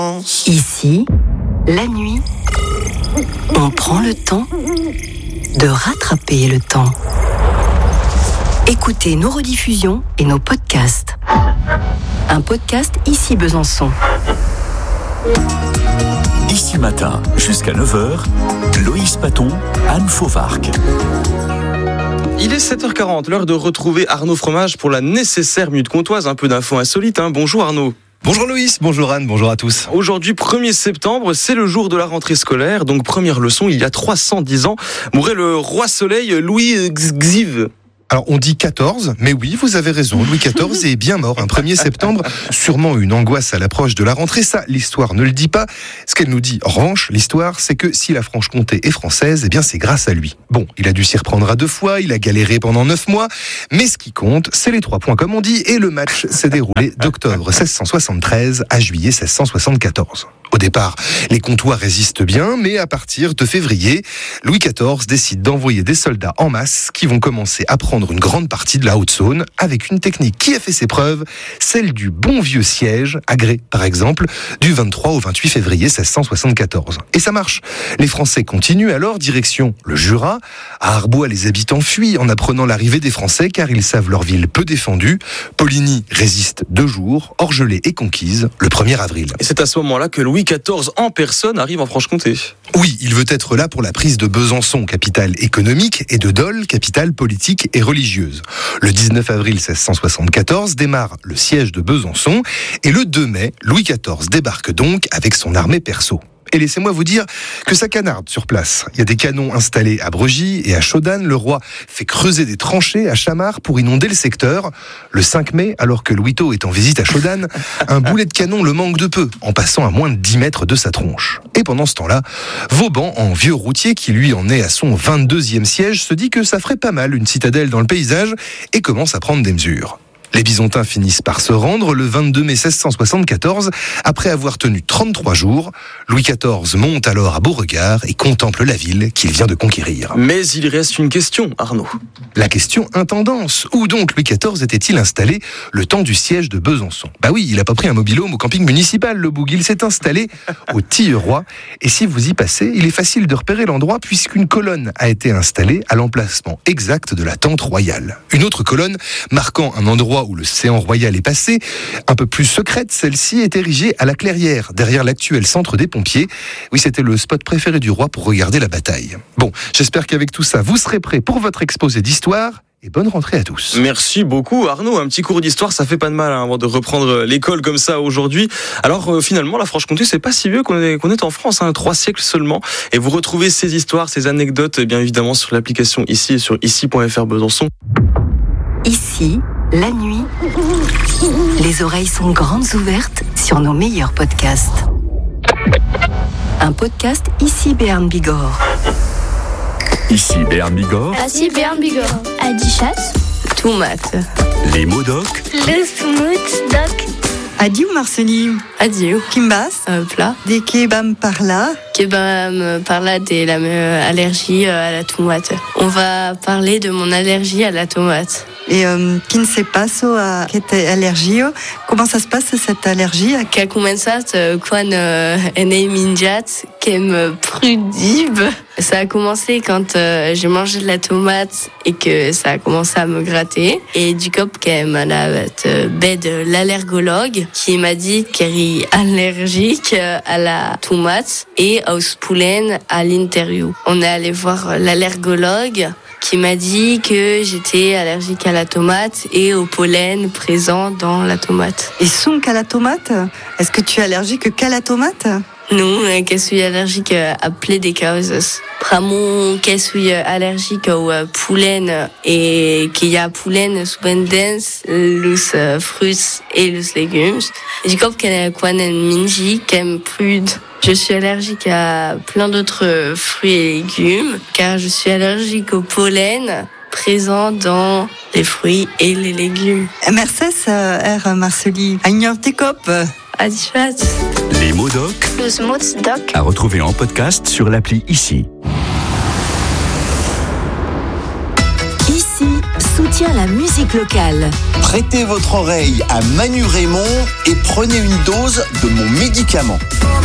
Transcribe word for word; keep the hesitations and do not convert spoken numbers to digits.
Ici, la nuit, on prend le temps de rattraper le temps. Écoutez nos rediffusions et nos podcasts. Un podcast Ici Besançon. Ici matin, jusqu'à neuf heures, Loïs Paton, Anne Fauvarc. Il est sept heures quarante, l'heure de retrouver Arnaud Fromage pour la nécessaire minute comtoise. Un peu d'infos insolites. Hein. Bonjour Arnaud. Bonjour Loïs, bonjour Anne, bonjour à tous. Aujourd'hui, premier septembre, c'est le jour de la rentrée scolaire. Donc première leçon, il y a trois cent dix ans, mourait le roi soleil Louis Xiv. Alors on dit quatorze, mais oui, vous avez raison, Louis quatorze est bien mort un premier septembre, sûrement une angoisse à l'approche de la rentrée, ça l'histoire ne le dit pas. Ce qu'elle nous dit, en revanche, l'histoire, c'est que si la Franche-Comté est française, eh bien c'est grâce à lui. Bon, il a dû s'y reprendre à deux fois, il a galéré pendant neuf mois, mais ce qui compte, c'est les trois points comme on dit, et le match s'est déroulé d'octobre seize cent soixante-treize à juillet seize cent soixante-quatorze. Au départ, les Comtois résistent bien, mais à partir de février, Louis quatorze décide d'envoyer des soldats en masse qui vont commencer à prendre une grande partie de la Haute-Saône avec une technique qui a fait ses preuves, celle du bon vieux siège, à Grès par exemple, du vingt-trois au vingt-huit février seize cent soixante-quatorze. Et ça marche. Les Français continuent alors direction le Jura. À Arbois, les habitants fuient en apprenant l'arrivée des Français car ils savent leur ville peu défendue. Poligny résiste deux jours, Orgelée est conquise le premier avril. Et c'est à ce moment-là que Louis quatorze en personne arrive en Franche-Comté. Oui, il veut être là pour la prise de Besançon, capitale économique, et de Dole, capitale politique et religieuse. Le dix-neuf avril seize cent soixante-quatorze démarre le siège de Besançon et le deux mai, Louis quatorze débarque donc avec son armée perso. Et laissez-moi vous dire que ça canarde sur place. Il y a des canons installés à Bregy et à Chaudanne. Le roi fait creuser des tranchées à Chamard pour inonder le secteur. Le cinq mai, alors que Louis Taux est en visite à Chaudanne, un boulet de canon le manque de peu, en passant à moins de dix mètres de sa tronche. Et pendant ce temps-là, Vauban, en vieux routier qui lui en est à son vingt-deuxième siège, se dit que ça ferait pas mal une citadelle dans le paysage et commence à prendre des mesures. Les Bisontins finissent par se rendre le vingt-deux mai seize cent soixante-quatorze. Après avoir tenu trente-trois jours, Louis quatorze monte alors à Beauregard et contemple la ville qu'il vient de conquérir. Mais il reste une question, Arnaud. La question intendance. Où donc Louis quatorze était-il installé le temps du siège de Besançon ? Bah oui, il n'a pas pris un mobil-home au camping municipal, le boug. Il s'est installé au Tilleroy. Et si vous y passez, il est facile de repérer l'endroit puisqu'une colonne a été installée à l'emplacement exact de la tente royale. Une autre colonne marquant un endroit où le séant royal est passé, un peu plus secrète, celle-ci est érigée à la Clairière, derrière l'actuel centre des pompiers. Oui, c'était le spot préféré du roi pour regarder la bataille. Bon, j'espère qu'avec tout ça, vous serez prêts pour votre exposé d'histoire. Et bonne rentrée à tous. Merci beaucoup Arnaud, un petit cours d'histoire ça fait pas de mal hein, avant de reprendre l'école comme ça aujourd'hui. Alors euh, finalement la Franche-Comté c'est pas si vieux qu'on est, qu'on est en France, hein, trois siècles seulement. Et vous retrouvez ces histoires, ces anecdotes bien évidemment sur l'application Ici et sur ici point f r Besançon. Ici, la nuit, les oreilles sont grandes ouvertes sur nos meilleurs podcasts. Un podcast Ici Béarn Bigorre. Ici Béarn Bigorre. Ici Béarn Bigorre. Adichat. Tomate. Les mots doc. Le smooth doc. Adieu Marceli. Adieu. Kimbas. Euh, plat. Des kebabs par là. Kebab par là de la euh, allergie euh, à la tomate. On va parler de mon allergie à la tomate. Et euh, qui ne sait pas so à cette allergie. Comment ça se passe cette allergie? Qu'a commencé quand euh, est minjat qu'aime prudib. Ça a commencé quand euh, j'ai mangé de la tomate et que ça a commencé à me gratter. Et du coup, qu'elle m'a euh, bête l'allergologue qui m'a dit qu'elle est allergique à la tomate et au pollen à l'intérieur. On est allé voir l'allergologue qui m'a dit que j'étais allergique à la tomate et au pollen présent dans la tomate. Et sont qu'à la tomate? Est-ce que tu es allergique qu'à la tomate? Non, je suis allergique à plein de causes. Vraiment, je suis allergique au pollen et qu'il y a pollen souvent dense, les fruits et les légumes. Je crois que quand on mange, qu'aime prude. Je suis allergique à plein d'autres fruits et légumes, car je suis allergique au pollen présent dans les fruits et les légumes. Merci, R. Marceli. Agnor Tekop. Adichat. Les mots doc. Le smooth doc. À retrouver en podcast sur l'appli Ici. Ici, soutien soutient la musique locale. Prêtez votre oreille à Manu Raymond et prenez une dose de mon médicament.